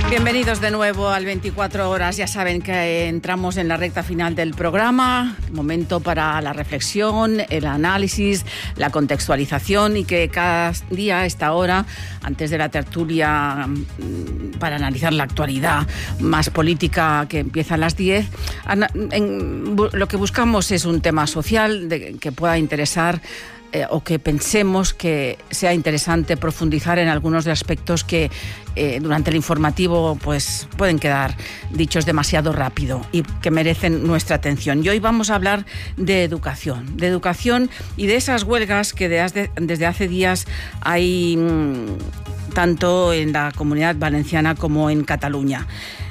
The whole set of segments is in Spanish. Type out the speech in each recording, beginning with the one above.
Bienvenidos de nuevo al 24 horas. Ya saben que entramos en la recta final del programa, momento para la reflexión, el análisis, la contextualización y que cada día a esta hora, antes de la tertulia para analizar la actualidad más política que empieza a las 10, lo que buscamos es un tema social que pueda interesar o que pensemos que sea interesante profundizar en algunos de aspectos que durante el informativo pues pueden quedar dichos demasiado rápido y que merecen nuestra atención. Y hoy vamos a hablar de educación y de esas huelgas que desde hace días hay tanto en la Comunidad Valenciana como en Cataluña.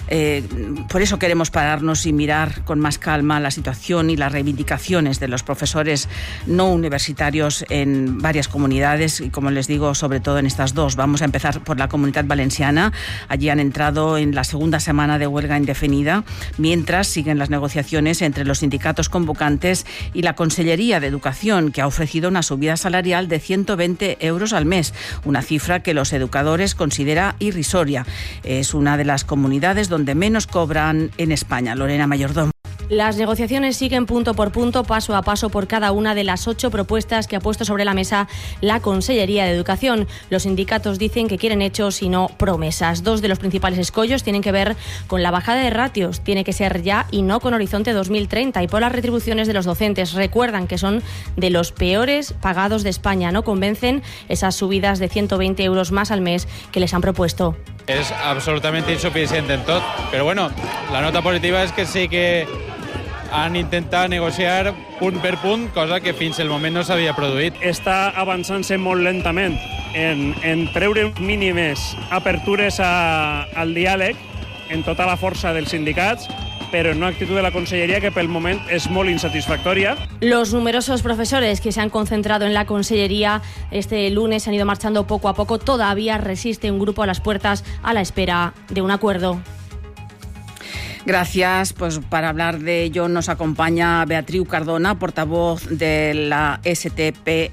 Por eso queremos pararnos y mirar con más calma la situación y las reivindicaciones de los profesores no universitarios en varias comunidades y, como les digo, sobre todo en estas dos. Vamos a empezar por la Comunidad Valenciana. Allí han entrado en la segunda semana de huelga indefinida, mientras siguen las negociaciones entre los sindicatos convocantes y la Consellería de Educación, que ha ofrecido una subida salarial de 120 euros al mes, una cifra que los educadores considera irrisoria. Es una de las comunidades donde menos cobran en España. Lorena Mayordón. Las negociaciones siguen punto por punto, paso a paso por cada una de las 8 propuestas que ha puesto sobre la mesa la Consellería de Educación. Los sindicatos dicen que quieren hechos y no promesas. 2 de los principales escollos tienen que ver con la bajada de ratios. Tiene que ser ya y no con horizonte 2030. Y por las retribuciones de los docentes. Recuerdan que son de los peores pagados de España. No convencen esas subidas de 120 euros más al mes que les han propuesto. És absolutament insuficient en tot, però bueno, la nota positiva és que sí que han intentat negociar punt per punt, cosa que fins el moment no s'havia produït. Està avançant-se molt lentament en treure mínimes apertures al diàleg en tota la força dels sindicats, pero en una actitud de la Consellería que pel moment es molt insatisfactoria. Los numerosos profesores que se han concentrado en la Consellería este lunes han ido marchando poco a poco. Todavía resiste un grupo a las puertas a la espera de un acuerdo. Gracias. Pues para hablar de ello nos acompaña Beatriu Cardona, portavoz de la STPV,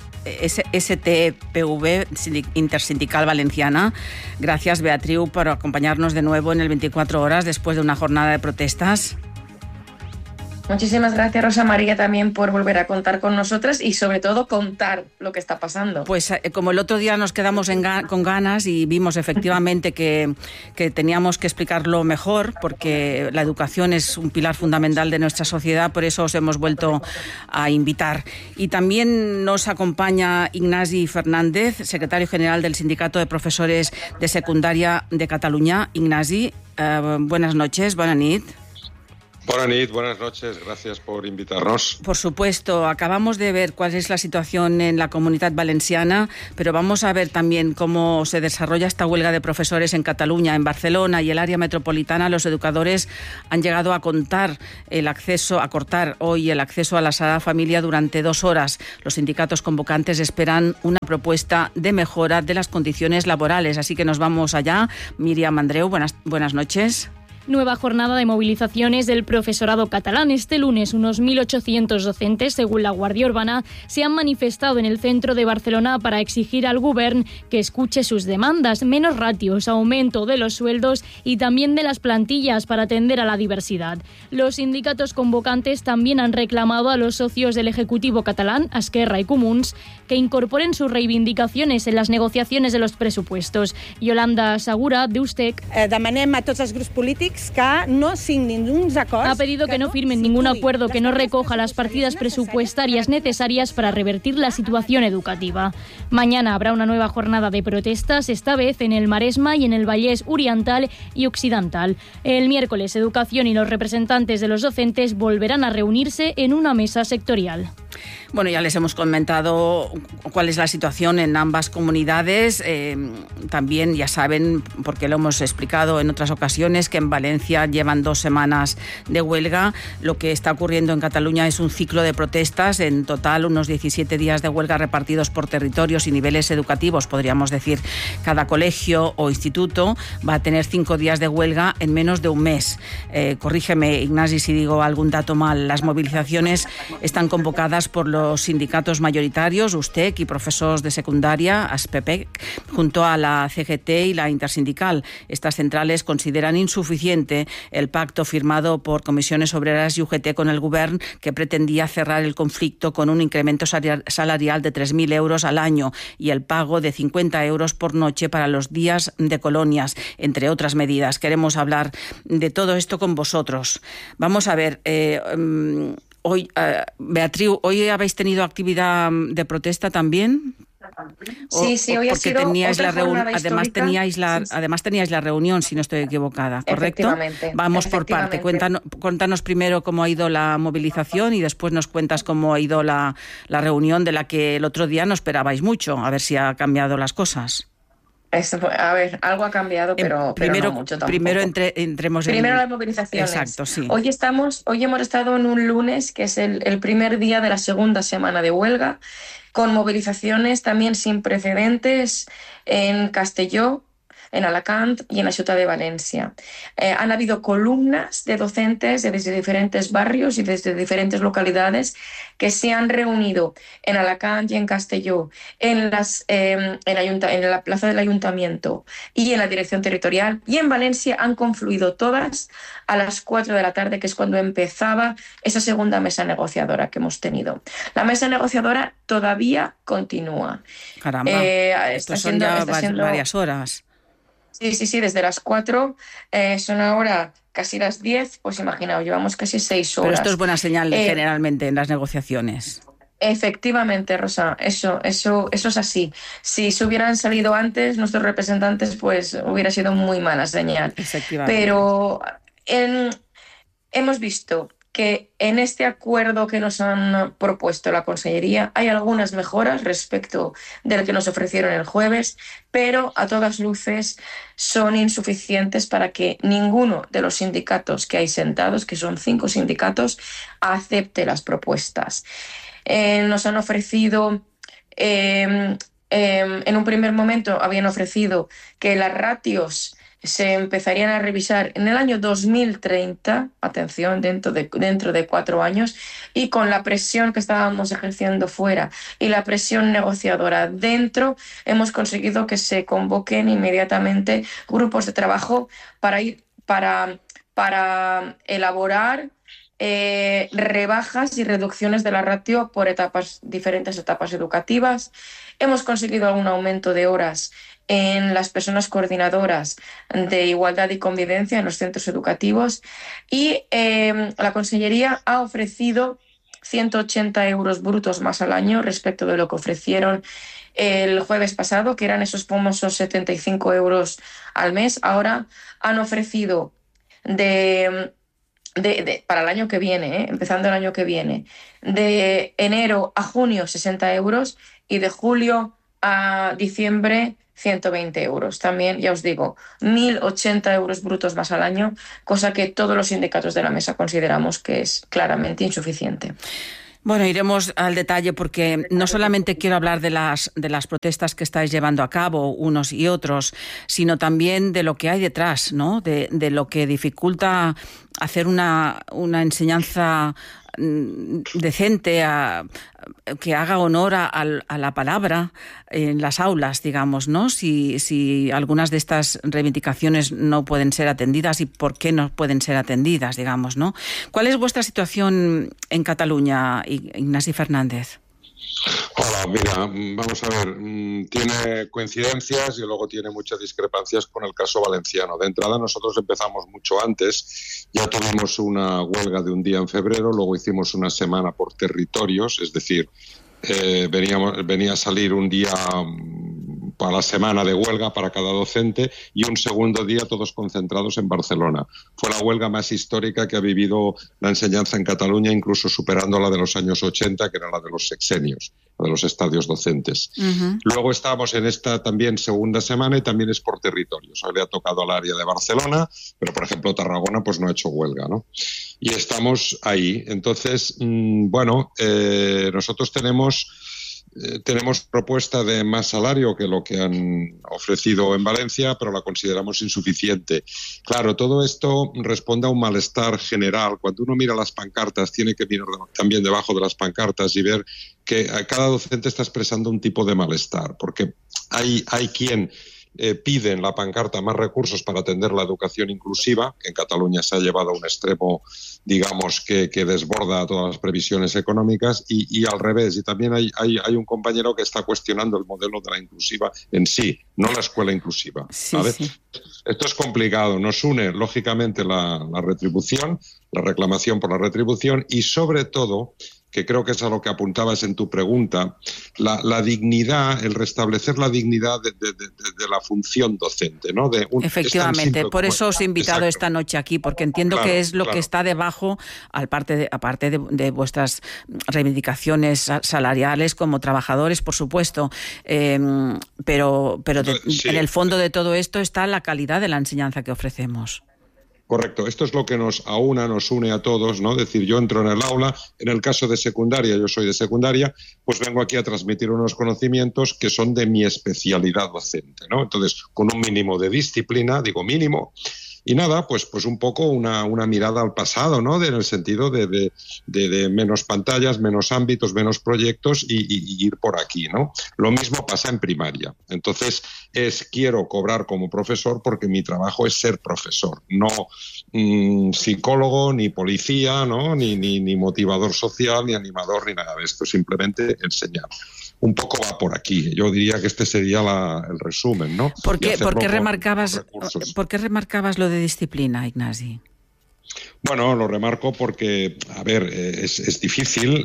Intersindical Valenciana. Gracias, Beatriu, por acompañarnos de nuevo en el 24 horas después de una jornada de protestas. Muchísimas gracias, Rosa María, también por volver a contar con nosotras y sobre todo contar lo que está pasando. Pues como el otro día nos quedamos con ganas y vimos efectivamente que teníamos que explicarlo mejor, porque la educación es un pilar fundamental de nuestra sociedad, por eso os hemos vuelto a invitar. Y también nos acompaña Ignasi Fernández, secretario general del Sindicato de Profesores de Secundaria de Cataluña. Ignasi, buenas noches, buena nit. Buenas noches, buenas noches, gracias por invitarnos. Por supuesto, acabamos de ver cuál es la situación en la Comunidad Valenciana, pero vamos a ver también cómo se desarrolla esta huelga de profesores en Cataluña, en Barcelona y el área metropolitana. Los educadores han llegado a cortar hoy el acceso a la Sagrada Familia durante 2 horas. Los sindicatos convocantes esperan una propuesta de mejora de las condiciones laborales, así que nos vamos allá. Miriam Andreu, buenas noches. Nueva jornada de movilizaciones del profesorado catalán. Este lunes, unos 1.800 docentes, según la Guardia Urbana, se han manifestado en el centro de Barcelona para exigir al Govern que escuche sus demandas, menos ratios, aumento de los sueldos y también de las plantillas para atender a la diversidad. Los sindicatos convocantes también han reclamado a los socios del Ejecutivo catalán, Esquerra y Comuns, que incorporen sus reivindicaciones en las negociaciones de los presupuestos. Yolanda Segura, d'Ustec, demanem a tots els grups polítics que no signin uns acords. Ha pedido que no firmen ningún acuerdo que no recoja las partidas presupuestarias necesarias para revertir la situación educativa. Mañana habrá una nueva jornada de protestas, esta vez en el Maresma y en el Vallès Oriental y Occidental. El miércoles, Educación y los representantes de los docentes volverán a reunirse en una mesa sectorial. Bueno, ya les hemos comentado cuál es la situación en ambas comunidades. También ya saben, porque lo hemos explicado en otras ocasiones, que en Valencia Valencia llevan 2 semanas de huelga. Lo que está ocurriendo en Cataluña es un ciclo de protestas. En total, unos 17 días de huelga repartidos por territorios y niveles educativos. Podríamos decir, cada colegio o instituto va a tener 5 días de huelga en menos de un mes. Corrígeme, Ignasi, si digo algún dato mal. Las movilizaciones están convocadas por los sindicatos mayoritarios, USTEC y profesores de secundaria, ASPEPEC, junto a la CGT y la Intersindical. Estas centrales consideran insuficiente el pacto firmado por Comisiones Obreras y UGT con el Govern, que pretendía cerrar el conflicto con un incremento salarial de 3.000 euros al año y el pago de 50 euros por noche para los días de colonias, entre otras medidas. Queremos hablar de todo esto con vosotros. Vamos a ver, hoy, Beatriz, ¿hoy habéis tenido actividad de protesta también? Sí, hoy ha sido teníais otra jornada histórica. Además teníais la reunión, si no estoy equivocada, ¿correcto? Vamos por parte. Cuéntanos primero cómo ha ido la movilización y después nos cuentas cómo ha ido la reunión, de la que el otro día no esperabais mucho, a ver si ha cambiado las cosas. A ver, algo ha cambiado, pero no mucho tampoco. Primero entremos Primero las movilizaciones. Exacto, sí. Hoy hemos estado en un lunes, que es el primer día de la segunda semana de huelga, con movilizaciones también sin precedentes en Castelló, en Alacant y en la ciudad de Valencia. Han habido columnas de docentes desde diferentes barrios y desde diferentes localidades que se han reunido en Alacant y en Castelló, en la plaza del Ayuntamiento y en la dirección territorial, y en Valencia han confluido todas a las 4 de la tarde, que es cuando empezaba esa segunda mesa negociadora que hemos tenido. La mesa negociadora todavía continúa. Caramba, estos son ya varias horas. Sí, desde las 4, son ahora casi las 10, pues imaginaos, llevamos casi 6 horas. Pero esto es buena señal generalmente en las negociaciones. Efectivamente, Rosa, eso es así. Si se hubieran salido antes nuestros representantes, pues hubiera sido muy mala señal. Pero hemos visto que en este acuerdo que nos han propuesto la Consellería hay algunas mejoras respecto del que nos ofrecieron el jueves, pero a todas luces son insuficientes para que ninguno de los sindicatos que hay sentados, que son 5 sindicatos, acepte las propuestas. Nos han ofrecido, en un primer momento habían ofrecido que las ratios se empezarían a revisar en el año 2030, atención, dentro de 4 años, y con la presión que estábamos ejerciendo fuera y la presión negociadora dentro, hemos conseguido que se convoquen inmediatamente grupos de trabajo para elaborar rebajas y reducciones de la ratio por diferentes etapas educativas. Hemos conseguido algún aumento de horas en las personas coordinadoras de igualdad y convivencia en los centros educativos, y la Consellería ha ofrecido 180 euros brutos más al año respecto de lo que ofrecieron el jueves pasado, que eran esos famosos 75 euros al mes. Ahora han ofrecido para el año que viene, empezando el año que viene, de enero a junio 60 euros y de julio a diciembre 120 euros. También, ya os digo, 1.080 euros brutos más al año, cosa que todos los sindicatos de la mesa consideramos que es claramente insuficiente. Bueno, iremos al detalle, porque no solamente quiero hablar de las protestas que estáis llevando a cabo unos y otros, sino también de lo que hay detrás, ¿no? De lo que dificulta hacer una enseñanza decente, que haga honor a la palabra en las aulas, digamos, ¿no? Si algunas de estas reivindicaciones no pueden ser atendidas, y por qué no pueden ser atendidas, digamos, ¿no? ¿Cuál es vuestra situación en Cataluña, Ignasi Fernández? Hola, mira, vamos a ver, tiene coincidencias y luego tiene muchas discrepancias con el caso valenciano. De entrada, nosotros empezamos mucho antes, ya tuvimos una huelga de un día en febrero, luego hicimos una semana por territorios, es decir, venía a salir un día para la semana de huelga para cada docente y un segundo día todos concentrados en Barcelona. Fue la huelga más histórica que ha vivido la enseñanza en Cataluña, incluso superando la de los años 80, que era la de los sexenios. de los estadios docentes. Luego estamos en esta también segunda semana y también es por territorios. Hoy le ha tocado al área de Barcelona, pero por ejemplo Tarragona pues no ha hecho huelga, ¿no? Y estamos ahí. Entonces, nosotros tenemos propuesta de más salario que lo que han ofrecido en Valencia, pero la consideramos insuficiente. Claro, todo esto responde a un malestar general. Cuando uno mira las pancartas, tiene que mirar también debajo de las pancartas y ver que cada docente está expresando un tipo de malestar, porque hay quien pide en la pancarta más recursos para atender la educación inclusiva, que en Cataluña se ha llevado a un extremo, digamos, que desborda todas las previsiones económicas, y al revés. Y también hay un compañero que está cuestionando el modelo de la inclusiva en sí, no la escuela inclusiva. ¿Vale? Sí. Esto es complicado. Nos une, lógicamente, la retribución, la reclamación por la retribución y, sobre todo, que creo que es a lo que apuntabas en tu pregunta, la dignidad, el restablecer la dignidad de la función docente, ¿no? Efectivamente, por eso os he invitado esta noche aquí, porque entiendo que es lo que está debajo, aparte de vuestras reivindicaciones salariales como trabajadores, por supuesto, pero en el fondo de todo esto está la calidad de la enseñanza que ofrecemos. Correcto, esto es lo que nos une a todos, ¿no? Es decir, yo entro en el aula, en el caso de secundaria, yo soy de secundaria, pues vengo aquí a transmitir unos conocimientos que son de mi especialidad docente, ¿no? Entonces, con un mínimo de disciplina, digo mínimo, y nada, pues un poco una mirada al pasado, ¿no? En el sentido de menos pantallas, menos ámbitos, menos proyectos y ir por aquí, ¿no? Lo mismo pasa en primaria. Entonces, quiero cobrar como profesor porque mi trabajo es ser profesor, no psicólogo, ni policía, ¿no? Ni motivador social, ni animador, ni nada de esto, simplemente enseñar. Un poco va por aquí. Yo diría que este sería el resumen, ¿no? ¿Por qué remarcabas lo de disciplina, Ignasi? Bueno, lo remarco porque, a ver, es difícil.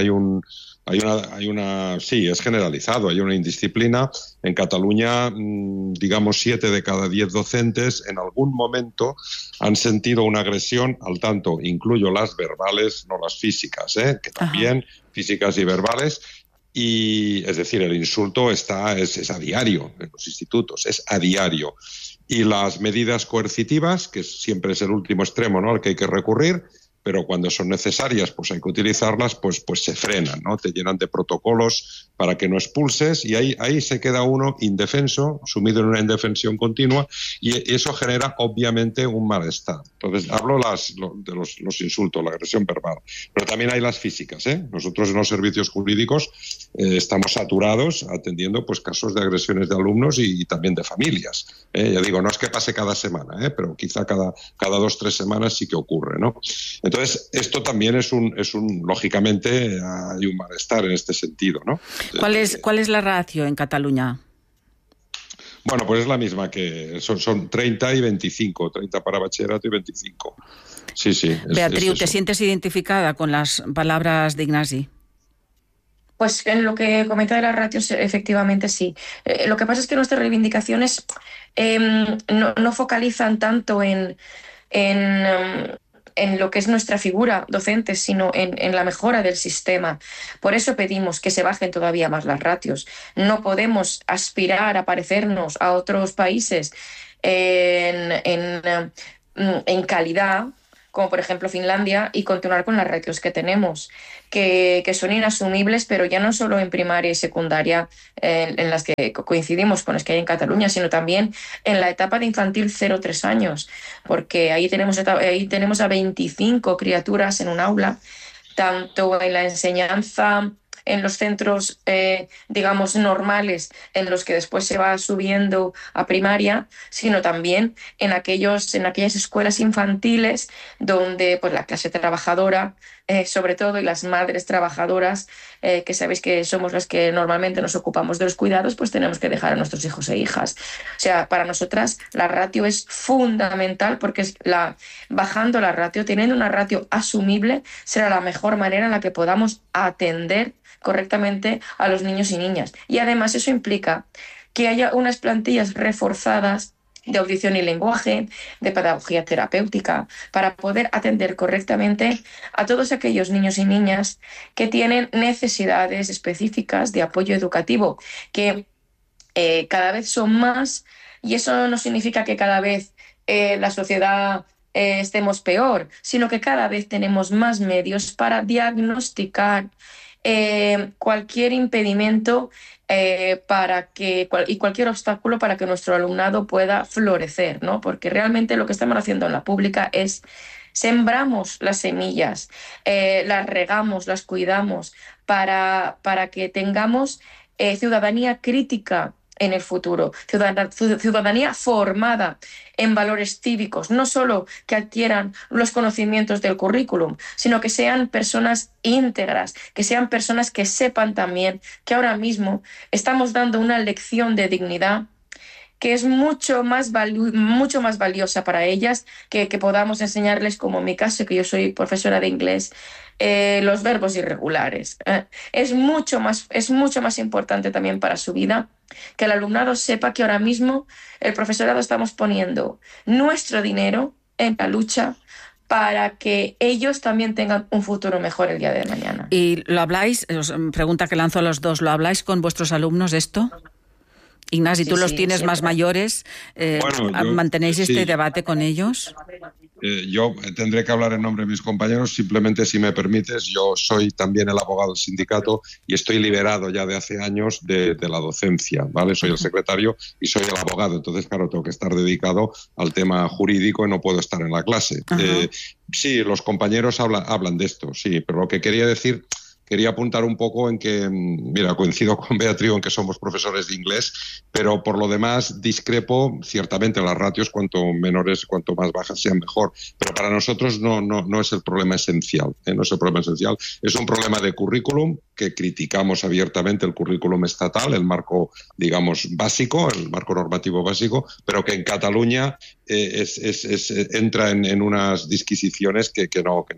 Sí, es generalizado. Hay una indisciplina. En Cataluña, digamos, 7 de cada 10 docentes en algún momento han sentido una agresión, al tanto incluyo las verbales, no las físicas, que también físicas y verbales. Y es decir, el insulto es a diario en los institutos, es a diario. Y las medidas coercitivas, que siempre es el último extremo, ¿no?, al que hay que recurrir, pero cuando son necesarias pues hay que utilizarlas, pues se frenan, ¿no? Te llenan de protocolos para que no expulses y ahí se queda uno indefenso, sumido en una indefensión continua, y eso genera obviamente un malestar. Entonces hablo de los insultos, la agresión verbal, pero también hay las físicas, ¿eh? Nosotros en los servicios jurídicos estamos saturados atendiendo pues casos de agresiones de alumnos y también de familias. Ya digo, no es que pase cada semana, pero quizá cada 2-3 semanas sí que ocurre, ¿no? Entonces, esto también lógicamente, hay un malestar en este sentido, ¿no? ¿Cuál es la ratio en Cataluña? Bueno, pues es la misma que son 30 y 25, 30 para bachillerato y 25. Sí. Beatriu, ¿te sientes identificada con las palabras de Ignasi? Pues en lo que comenta de las ratios, efectivamente sí. Lo que pasa es que nuestras reivindicaciones no focalizan tanto en lo que es nuestra figura docente, sino en la mejora del sistema. Por eso pedimos que se bajen todavía más las ratios. No podemos aspirar a parecernos a otros países en calidad, como por ejemplo Finlandia, y continuar con las ratios que tenemos, que son inasumibles, pero ya no solo en primaria y secundaria, en las que coincidimos con las que hay en Cataluña, sino también en la etapa de infantil 0-3 años, porque ahí tenemos a 25 criaturas en un aula, tanto en la enseñanza en los centros, digamos, normales, en los que después se va subiendo a primaria, sino también en aquellas escuelas infantiles donde pues, la clase trabajadora, sobre todo, y las madres trabajadoras, que sabéis que somos las que normalmente nos ocupamos de los cuidados, pues tenemos que dejar a nuestros hijos e hijas. O sea, para nosotras la ratio es fundamental, porque bajando la ratio, teniendo una ratio asumible, será la mejor manera en la que podamos atender correctamente a los niños y niñas. Y además eso implica que haya unas plantillas reforzadas de audición y lenguaje, de pedagogía terapéutica, para poder atender correctamente a todos aquellos niños y niñas que tienen necesidades específicas de apoyo educativo, que cada vez son más, y eso no significa que cada vez la sociedad estemos peor, sino que cada vez tenemos más medios para diagnosticar cualquier impedimento y cualquier obstáculo para que nuestro alumnado pueda florecer, ¿no? Porque realmente lo que estamos haciendo en la pública es sembramos las semillas, las regamos, las cuidamos para que tengamos ciudadanía crítica en el futuro, ciudadanía formada en valores cívicos, no solo que adquieran los conocimientos del currículum, sino que sean personas íntegras, que sean personas que sepan también que ahora mismo estamos dando una lección de dignidad que es mucho más valiosa para ellas que podamos enseñarles, como en mi caso, que yo soy profesora de inglés, los verbos irregulares. Es mucho más importante también para su vida que el alumnado sepa que ahora mismo el profesorado estamos poniendo nuestro dinero en la lucha para que ellos también tengan un futuro mejor el día de mañana. ¿Y lo habláis? Pregunta que lanzo a los dos. ¿Lo habláis con vuestros alumnos esto? Ignasi, tú los tienes más mayores, ¿mantenéis este debate con ellos? Yo tendré que hablar en nombre de mis compañeros, simplemente si me permites, yo soy también el abogado del sindicato y estoy liberado ya de hace años de la docencia, ¿vale? Soy el secretario y soy el abogado, entonces claro, tengo que estar dedicado al tema jurídico y no puedo estar en la clase. Sí, los compañeros hablan de esto, sí, pero lo que quería apuntar un poco en que, mira, coincido con Beatriz en que somos profesores de inglés, pero por lo demás discrepo, ciertamente las ratios cuanto menores, cuanto más bajas sean mejor, pero para nosotros no es el problema esencial, no es el problema esencial, es un problema de currículum, que criticamos abiertamente el currículum estatal, el marco, digamos, básico, el marco normativo básico, pero que en Cataluña entra en unas disquisiciones que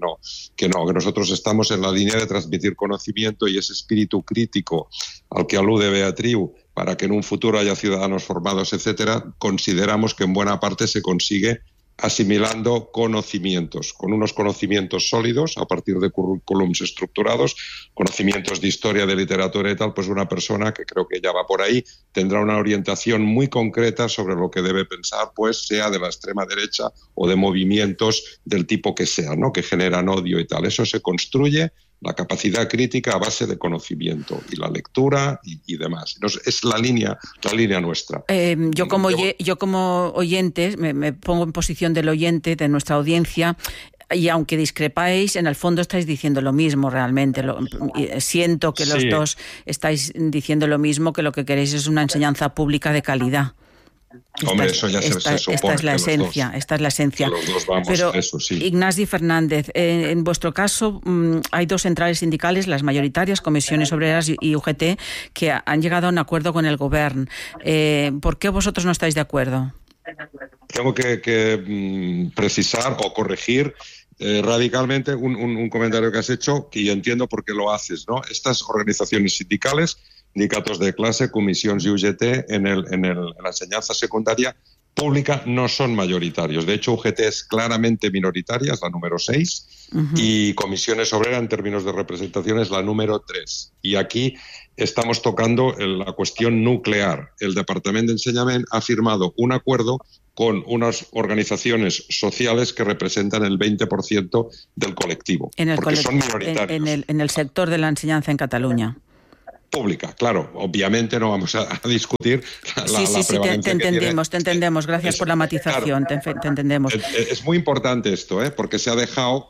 nosotros estamos en la línea de transmitir conocimiento y ese espíritu crítico al que alude Beatriz para que en un futuro haya ciudadanos formados, etcétera, consideramos que en buena parte se consigue asimilando conocimientos, con unos conocimientos sólidos a partir de currículums estructurados, conocimientos de historia, de literatura y tal, pues una persona que creo que ya va por ahí tendrá una orientación muy concreta sobre lo que debe pensar, pues sea de la extrema derecha o de movimientos del tipo que sea, ¿no? Que generan odio y tal. Eso se construye, la capacidad crítica a base de conocimiento y la lectura y demás. Es la línea nuestra. Yo como oyente, me pongo en posición del oyente, de nuestra audiencia, y aunque discrepáis, en el fondo estáis diciendo lo mismo realmente. Siento que los dos estáis diciendo lo mismo, que lo que queréis es una enseñanza pública de calidad. Hombre, eso ya se supone. Esta es la esencia. Los dos vamos, pero, eso sí. Ignasi Fernández, en vuestro caso hay dos centrales sindicales, las mayoritarias, Comisiones Obreras y UGT, que han llegado a un acuerdo con el Govern. ¿Por qué vosotros no estáis de acuerdo? Tengo que precisar o corregir radicalmente un comentario que has hecho, que yo entiendo por qué lo haces, ¿no? Estas organizaciones sindicales, sindicatos de clase, comisiones y UGT en la enseñanza secundaria pública no son mayoritarios. De hecho, UGT es claramente minoritaria, es la número 6, y Comisiones Obreras en términos de representación es la número 3. Y aquí estamos tocando la cuestión nuclear. El Departamento de Enseñament ha firmado un acuerdo con unas organizaciones sociales que representan el 20% del colectivo, porque son minoritarios. En el sector de la enseñanza en Cataluña. Pública, claro. Obviamente no vamos a discutir la prevalencia te entendemos. Gracias por la matización, claro, te entendemos. Es muy importante esto, porque se ha dejado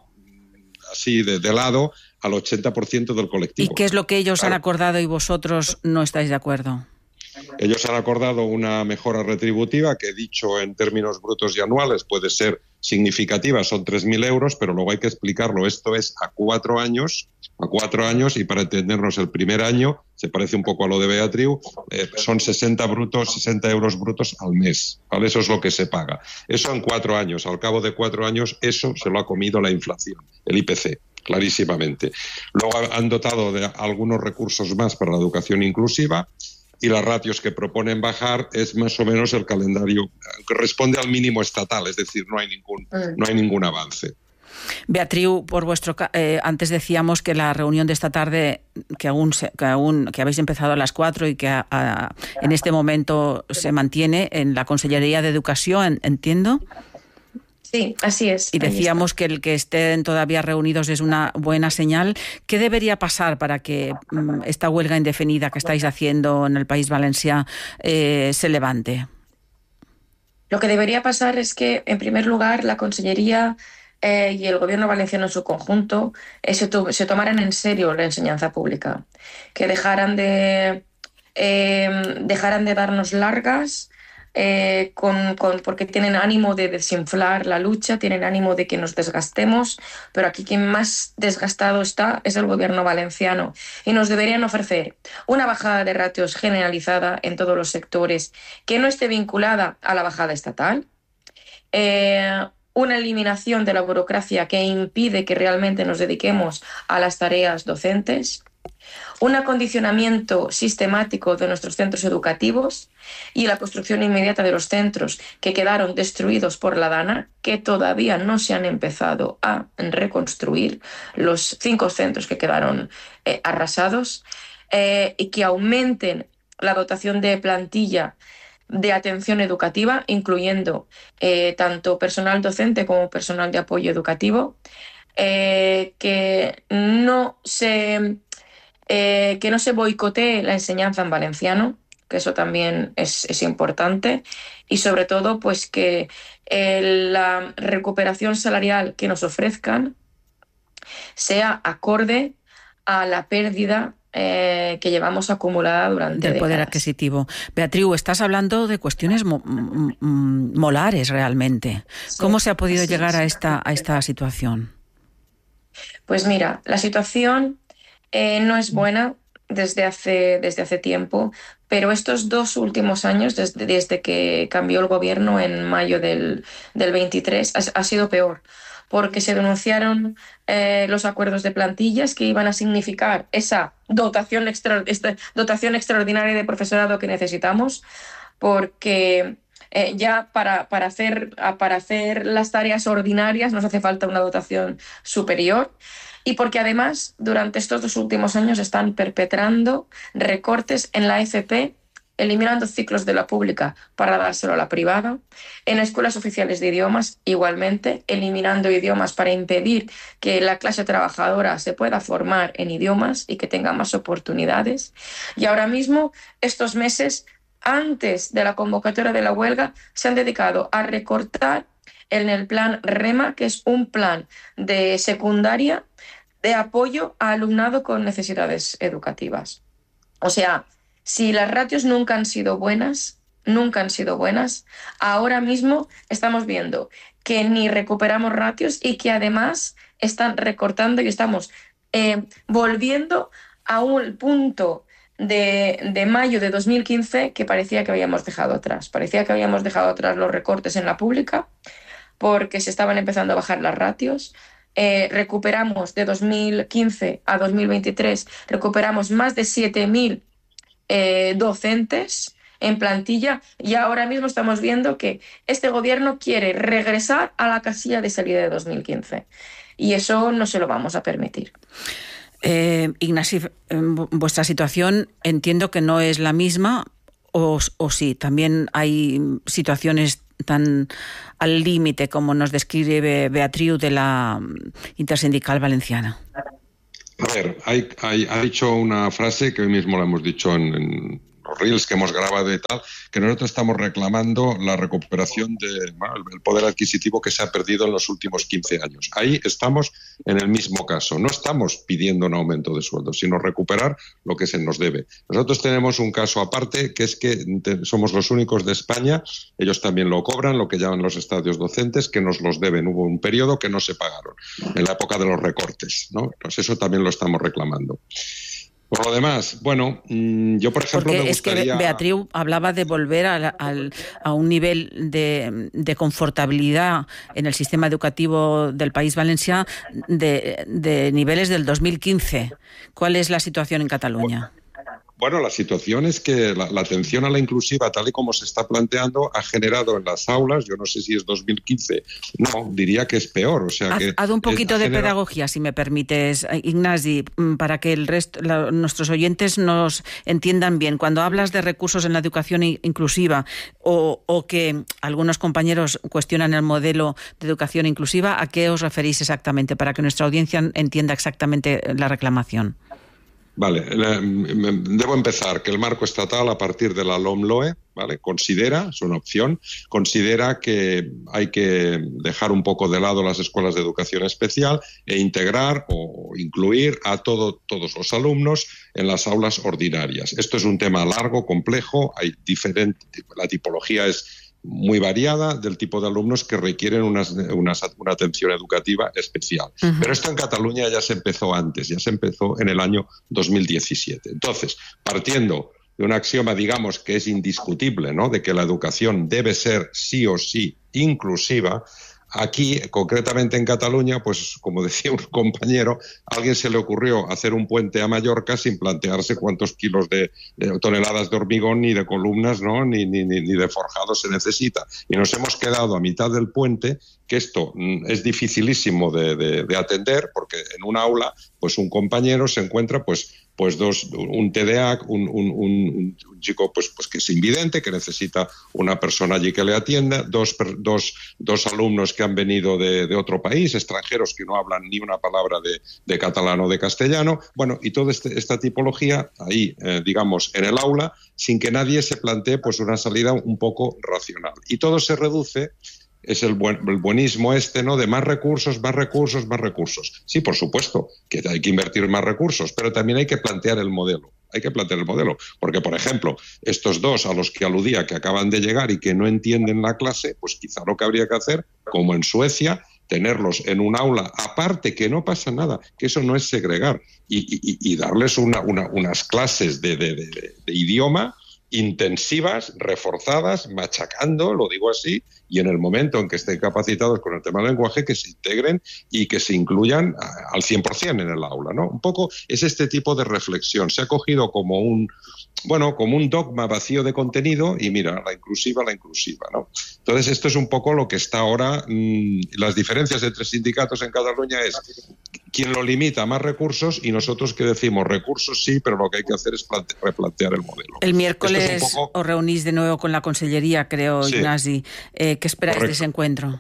así de lado al 80% del colectivo. ¿Y qué es lo que ellos han acordado y vosotros no estáis de acuerdo? Ellos han acordado una mejora retributiva que, dicho en términos brutos y anuales, puede ser significativa, son 3.000 euros, pero luego hay que explicarlo. Esto es a 4 años, y para entendernos el primer año, se parece un poco a lo de Beatriz, son 60 euros brutos al mes, ¿vale? Eso es lo que se paga. Eso en 4 años. Al cabo de 4 años, eso se lo ha comido la inflación, el IPC. Clarísimamente. Luego han dotado de algunos recursos más para la educación inclusiva y las ratios que proponen bajar es más o menos el calendario que responde al mínimo estatal, es decir, no hay ningún avance. Beatriu, antes decíamos que la reunión de esta tarde, que habéis empezado a las 4 y que en este momento se mantiene en la Consellería de Educación, ¿entiendo? Sí, así es. Y decíamos que el que estén todavía reunidos es una buena señal. ¿Qué debería pasar para que esta huelga indefinida que estáis haciendo en el País Valencià se levante? Lo que debería pasar es que, en primer lugar, la Consellería y el Gobierno valenciano en su conjunto se tomaran en serio la enseñanza pública, que dejaran de darnos largas, porque tienen ánimo de desinflar la lucha, tienen ánimo de que nos desgastemos, pero aquí quien más desgastado está es el Gobierno valenciano, y nos deberían ofrecer una bajada de ratios generalizada en todos los sectores que no esté vinculada a la bajada estatal, una eliminación de la burocracia que impide que realmente nos dediquemos a las tareas docentes, un acondicionamiento sistemático de nuestros centros educativos y la construcción inmediata de los centros que quedaron destruidos por la DANA, que todavía no se han empezado a reconstruir, los 5 centros que quedaron arrasados, y que aumenten la dotación de plantilla de atención educativa, incluyendo tanto personal docente como personal de apoyo educativo, que no se boicotee la enseñanza en valenciano, que eso también es importante, y sobre todo pues que la recuperación salarial que nos ofrezcan sea acorde a la pérdida que llevamos acumulada durante del poder décadas. Adquisitivo. Beatriu, estás hablando de cuestiones molares realmente. Sí, ¿cómo se ha podido llegar a esta situación? Pues mira, la situación no es buena desde hace tiempo, pero estos 2 últimos años, desde que cambió el gobierno en mayo del 23, ha sido peor, porque se denunciaron los acuerdos de plantillas que iban a significar esa dotación extraordinaria de profesorado que necesitamos, porque ya para hacer las tareas ordinarias nos hace falta una dotación superior, y porque además durante estos 2 últimos años están perpetrando recortes en la FP, eliminando ciclos de la pública para dárselo a la privada, en escuelas oficiales de idiomas igualmente, eliminando idiomas para impedir que la clase trabajadora se pueda formar en idiomas y que tenga más oportunidades. Y ahora mismo, estos meses, antes de la convocatoria de la huelga, se han dedicado a recortar en el plan REMA, que es un plan de secundaria de apoyo a alumnado con necesidades educativas. O sea, si las ratios nunca han sido buenas, ahora mismo estamos viendo que ni recuperamos ratios y que además están recortando y estamos volviendo a un punto de mayo de 2015 que parecía que habíamos dejado atrás. Parecía que habíamos dejado atrás los recortes en la pública porque se estaban empezando a bajar las ratios. Recuperamos de 2015 a 2023, recuperamos más de 7.000 docentes en plantilla, y ahora mismo estamos viendo que este gobierno quiere regresar a la casilla de salida de 2015, y eso no se lo vamos a permitir. Ignasi, vuestra situación entiendo que no es la misma, o sí, también hay situaciones tan al límite como nos describe Beatriu de la Intersindical Valenciana. A ver, ha dicho una frase que hoy mismo la hemos dicho en los reels que hemos grabado y tal, que nosotros estamos reclamando la recuperación del poder adquisitivo que se ha perdido en los últimos 15 años. Ahí estamos en el mismo caso. No estamos pidiendo un aumento de sueldo, sino recuperar lo que se nos debe. Nosotros tenemos un caso aparte, que es que somos los únicos de España, ellos también lo cobran, lo que llaman los estadios docentes, que nos los deben. Hubo un periodo que no se pagaron, en la época de los recortes, ¿no? Entonces eso también lo estamos reclamando. Por lo demás, bueno, yo por ejemplo porque me gustaría... es que Beatriu hablaba de volver a un nivel de confortabilidad en el sistema educativo del País Valencià de niveles del 2015. ¿Cuál es la situación en Cataluña? Bueno, la situación es que la atención a la inclusiva, tal y como se está planteando, ha generado en las aulas, yo no sé si es 2015, no, diría que es peor. O sea, haz un poquito de pedagogía, si me permites, Ignasi, para que nuestros oyentes nos entiendan bien. Cuando hablas de recursos en la educación inclusiva o que algunos compañeros cuestionan el modelo de educación inclusiva, ¿a qué os referís exactamente? Para que nuestra audiencia entienda exactamente la reclamación. Vale, debo empezar que el marco estatal, a partir de la LOMLOE, ¿vale?, considera, es una opción, considera que hay que dejar un poco de lado las escuelas de educación especial e integrar o incluir a todos los alumnos en las aulas ordinarias. Esto es un tema largo, complejo, la tipología es muy variada del tipo de alumnos que requieren una atención educativa especial. Uh-huh. Pero esto en Cataluña ya se empezó antes, ya se empezó en el año 2017. Entonces, partiendo de un axioma, digamos, que es indiscutible, ¿no?, de que la educación debe ser sí o sí inclusiva, aquí, concretamente en Cataluña, pues como decía un compañero, a alguien se le ocurrió hacer un puente a Mallorca sin plantearse cuántos kilos de toneladas de hormigón ni de columnas, ¿no?, ni de forjado se necesita. Y nos hemos quedado a mitad del puente, que esto es dificilísimo de atender, porque en un aula, pues un compañero se encuentra un TDA, un chico pues que es invidente, que necesita una persona allí que le atienda, dos alumnos que han venido de otro país, extranjeros que no hablan ni una palabra de catalán o de castellano, bueno, y toda esta tipología ahí, digamos, en el aula, sin que nadie se plantee pues una salida un poco racional. Y todo se reduce, es el buenismo ¿no?, de más recursos, más recursos, más recursos. Sí, por supuesto, que hay que invertir más recursos, pero también hay que plantear el modelo. Hay que plantear el modelo, porque, por ejemplo, estos dos a los que aludía, que acaban de llegar y que no entienden la clase, pues quizá lo que habría que hacer, como en Suecia, tenerlos en un aula aparte, que no pasa nada, que eso no es segregar, y darles unas clases de idioma intensivas, reforzadas, machacando, lo digo así, y en el momento en que estén capacitados con el tema del lenguaje, que se integren y que se incluyan al 100% en el aula, ¿no? Un poco es este tipo de reflexión. Se ha cogido como un dogma vacío de contenido y mira, la inclusiva, ¿no? Entonces, esto es un poco lo que está ahora. Las diferencias entre sindicatos en Cataluña es quien lo limita, más recursos, y nosotros que decimos recursos sí, pero lo que hay que hacer es replantear el modelo. El miércoles os reunís de nuevo con la Consellería, creo, sí. Ignasi. ¿Qué esperáis de ese encuentro?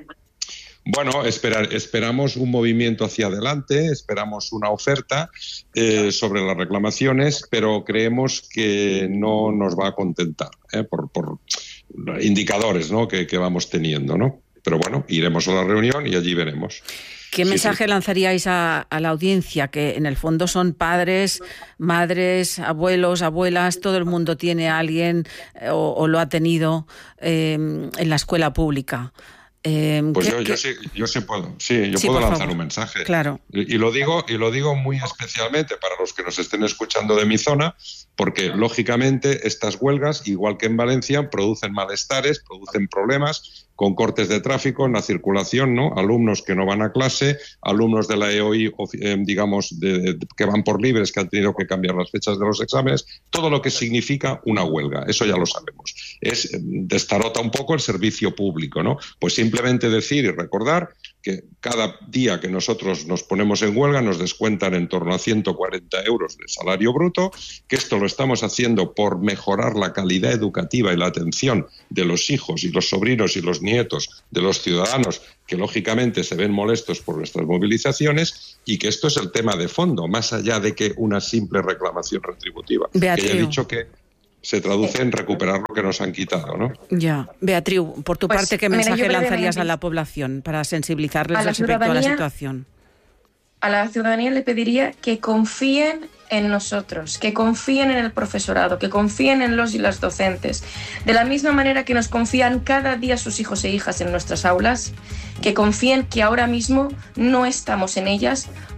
Bueno, esperamos un movimiento hacia adelante, esperamos una oferta sobre las reclamaciones, pero creemos que no nos va a contentar por indicadores, ¿no?, que vamos teniendo, ¿no? Pero bueno, iremos a la reunión y allí veremos. ¿Qué mensaje lanzaríais a la audiencia? Que en el fondo son padres, madres, abuelos, abuelas, todo el mundo tiene a alguien o lo ha tenido en la escuela pública. Pues yo puedo lanzar un mensaje. Claro. Y lo digo muy especialmente para los que nos estén escuchando de mi zona, porque lógicamente estas huelgas, igual que en Valencia, producen malestares, producen problemas con cortes de tráfico en la circulación, ¿no? Alumnos que no van a clase, alumnos de la EOI, digamos, que van por libres, que han tenido que cambiar las fechas de los exámenes, todo lo que significa una huelga, eso ya lo sabemos. Destarota un poco el servicio público, ¿no? Pues simplemente decir y recordar que cada día que nosotros nos ponemos en huelga nos descuentan en torno a 140 euros de salario bruto, que esto lo estamos haciendo por mejorar la calidad educativa y la atención de los hijos y los sobrinos y los nietos de los ciudadanos que lógicamente se ven molestos por nuestras movilizaciones, y que esto es el tema de fondo, más allá de que una simple reclamación retributiva. Beatriu. Que ya he dicho que se traduce en recuperar lo que nos han quitado, ¿no? Ya. Beatriu, por tu parte, ¿qué mensaje lanzarías a la población para sensibilizarles respecto a la situación? A la ciudadanía le pediría que confíen en nosotros, que confíen en el profesorado, que confíen en los y las docentes. De la misma manera que nos confían cada día sus hijos e hijas en nuestras aulas, que confíen que ahora mismo no estamos en ellas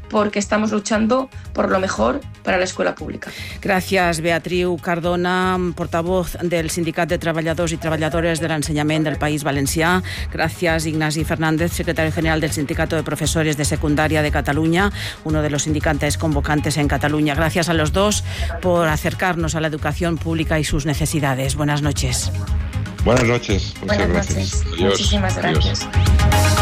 porque estamos luchando por lo mejor para la escuela pública. Gràcies, Beatriu Cardona, portavoz del Sindicat de Treballadors i Treballadores de l'Ensenyament del País Valencià. Gràcies, Ignasi Fernández, secretario general del Sindicato de Profesores de Secundaria de Cataluña, uno de los sindicantes convocantes en Cataluña. Gracias a los dos por acercarnos a la educación pública y sus necesidades. Buenas noches. Buenas noches. Muchas gracias. Adiós. Muchísimas gracias. Adiós.